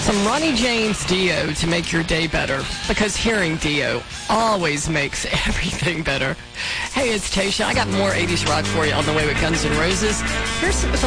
Some Ronnie James Dio to make your day better, because hearing Dio always makes everything better. Hey, it's Tasha. I got more 80s rock for you on the way with Guns N' Roses. Here's some